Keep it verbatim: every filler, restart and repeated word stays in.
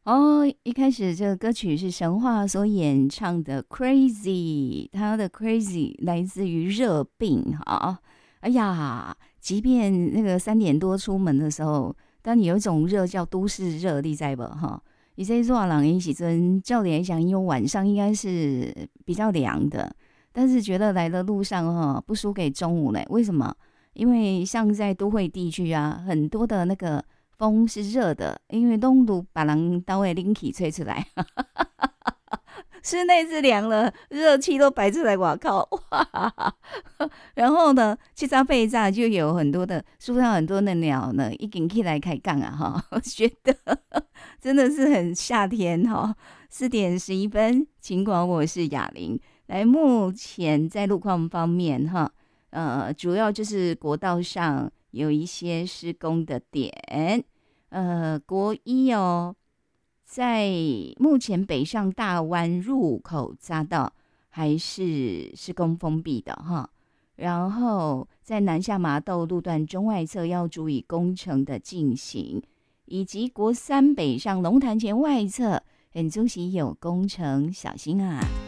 哦，一开始这个歌曲是神话所演唱的《Crazy》，它的 Crazy 来自于热病哈。哎呀，即便那个三点多出门的时候，当你有一种热叫都市热，你知不哈？你这热朗因时阵，照理来讲，因为晚上应该是比较凉的，但是觉得来的路上哈不输给中午嘞。为什么？因为像在都会地区啊，很多的那个风是热的，因为东都把人单位冷气吹出来，室内是凉了，热气都排出来，我靠，哇！然后呢，去扎贝扎就有很多的树上很多的鸟呢，一紧起来开杠啊哈，我觉得真的是很夏天哈。四点十一分，尽管我是哑铃，来目前在路况方面哈，呃，主要就是国道上有一些施工的点，呃，国一哦。在目前北上大湾入口匝道还是施工封闭的哈，然后在南下麻豆路段中外侧要注意工程的进行，以及国三北上龙潭前外侧很中期有工程，小心啊！